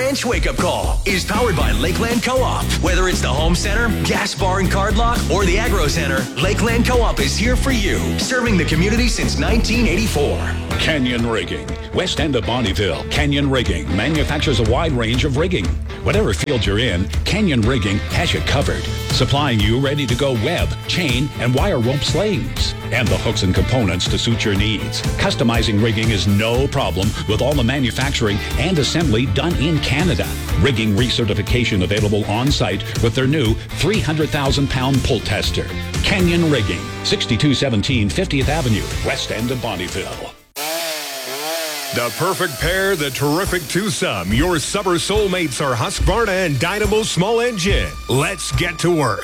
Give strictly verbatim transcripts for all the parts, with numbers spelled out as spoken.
Ranch Wake Up Call is powered by Lakeland Co-op. Whether it's the home center, gas bar and card lot, or the agro center, Lakeland Co-op is here for you, serving the community since nineteen eighty-four. Canyon Rigging. West end of Bonnyville, Canyon Rigging manufactures a wide range of rigging. Whatever field you're in, Canyon Rigging has you covered, supplying you ready-to-go web, chain, and wire rope slings, and the hooks and components to suit your needs. Customizing rigging is no problem with all the manufacturing and assembly done in Canada. Rigging recertification available on-site with their new three hundred thousand pound pull tester. Canyon Rigging, sixty-two seventeen fiftieth Avenue, west end of Bonnyville. The perfect pair, the terrific twosome. Your summer soulmates are Husqvarna and Dynamo Small Engine. Let's get to work.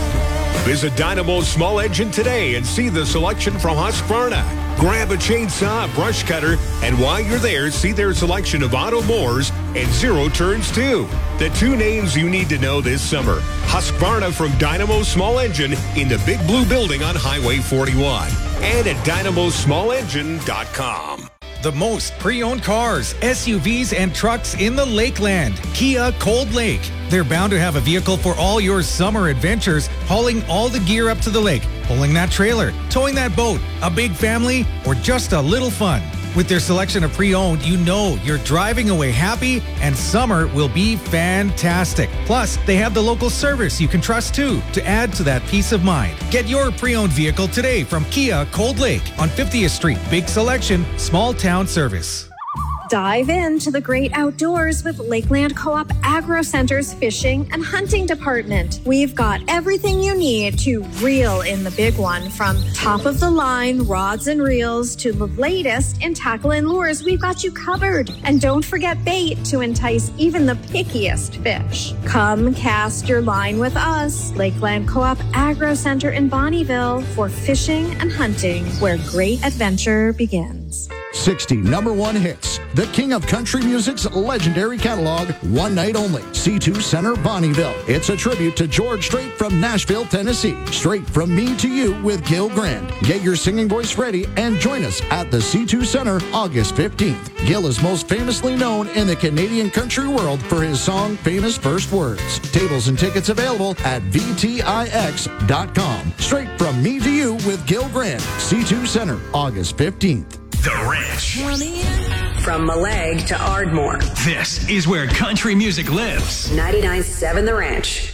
Visit Dynamo Small Engine today and see the selection from Husqvarna. Grab a chainsaw, brush cutter, and while you're there, see their selection of auto mowers and zero turns too. The two names you need to know this summer. Husqvarna from Dynamo Small Engine in the Big Blue Building on Highway forty-one and at dynamo small engine dot com. The most pre-owned cars, S U Vs, and trucks in the Lakeland. Kia Cold Lake. They're bound to have a vehicle for all your summer adventures, hauling all the gear up to the lake, pulling that trailer, towing that boat, a big family, or just a little fun. With their selection of pre-owned, you know you're driving away happy, and summer will be fantastic. Plus, they have the local service you can trust too to add to that peace of mind. Get your pre-owned vehicle today from Kia Cold Lake on fiftieth Street. Big selection, small town service. Dive into the great outdoors with Lakeland Co-op Agro Center's fishing and hunting department. We've got everything you need to reel in the big one, from top-of-the-line rods and reels to the latest in tackle and lures. We've got you covered. And don't forget bait to entice even the pickiest fish. Come cast your line with us, Lakeland Co-op Agro Center in Bonnyville, for fishing and hunting, where great adventure begins. sixty number one hits. The king of country music's legendary catalog, one night only. C two Center, Bonnyville. It's a tribute to George Strait from Nashville, Tennessee. Straight from me to you with Gil Grand. Get your singing voice ready and join us at the C two Center August fifteenth. Gil is most famously known in the Canadian country world for his song Famous First Words. Tables and tickets available at V T I X dot com. Straight from me to you with Gil Grand. C two Center, August fifteenth. The Ranch. From Maleg to Ardmore. This is where country music lives. ninety-nine point seven The Ranch.